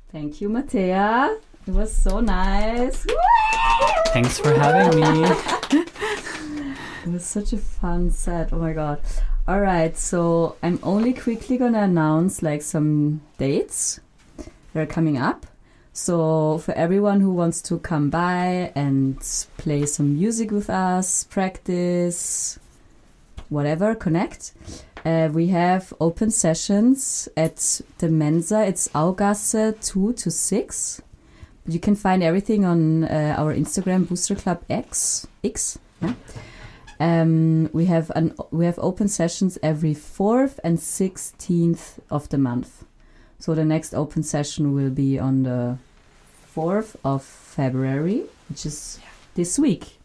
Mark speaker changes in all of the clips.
Speaker 1: Thank you, Mattea. It was so nice.
Speaker 2: Thanks for having me.
Speaker 1: It was such a fun set. Oh my god. All right, so I'm only quickly gonna announce like some dates that are coming up. So for everyone who wants to come by and play some music with us, practice, whatever, connect, we have open sessions at the Mensa. It's Augasse 2 to 6. You can find everything on our Instagram, Booster Club X. Yeah? We have open sessions every 4th and 16th of the month. So the next open session will be on the 4th of February, which is this week.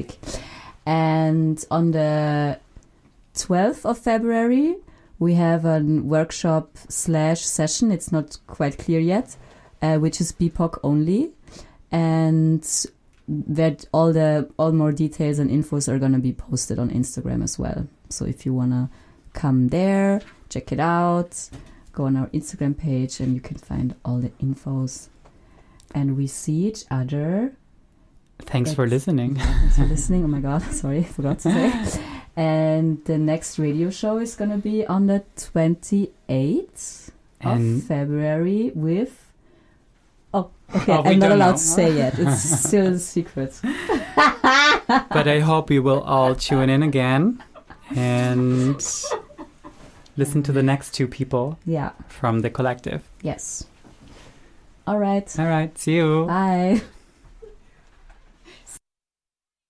Speaker 1: And on the 12th of February, we have a workshop / session. It's not quite clear yet, which is BIPOC only. And that all more details and infos are going to be posted on Instagram as well. So if you want to come there, check it out, go on our Instagram page and you can find all the infos. And we see each other.
Speaker 2: Thanks for listening.
Speaker 1: Thanks for listening. Oh my God, sorry, forgot to say. And the next radio show is going to be on the 28th of February with... Oh, okay, I'm not allowed to say yet. It's still a secret.
Speaker 2: But I hope you will all tune in again and listen to the next two people from the collective.
Speaker 1: Yes. All right.
Speaker 2: See you.
Speaker 1: Bye.